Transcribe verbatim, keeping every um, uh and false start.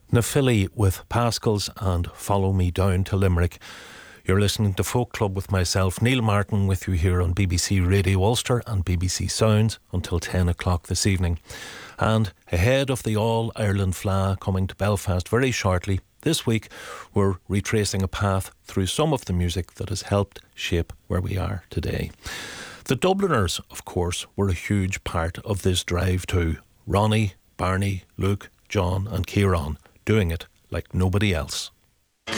Na Philly with Pascals and Follow Me Down to Limerick. You're listening to Folk Club with myself, Neil Martin, with you here on B B C Radio Ulster and B B C Sounds until ten o'clock this evening. And ahead of the All-Ireland Fleadh coming to Belfast very shortly, this week we're retracing a path through some of the music that has helped shape where we are today. The Dubliners, of course, were a huge part of this drive too. Ronnie, Barney, Luke, John and Kieran doing it like nobody else.